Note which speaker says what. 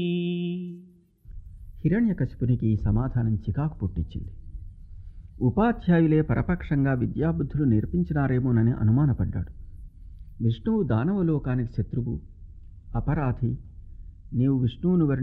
Speaker 1: హిరణ్యకశిపునికి ఈ సమాధానం చికాకు పుట్టించింది. ఉపాధ్యాయులే పరపక్షంగా విద్యాబుద్ధులు నేర్పించినారేమోనని అనుమానపడ్డాడు. విష్ణువు దానవలోకానికి శత్రువు, అపరాధి. నీవు విష్ణువును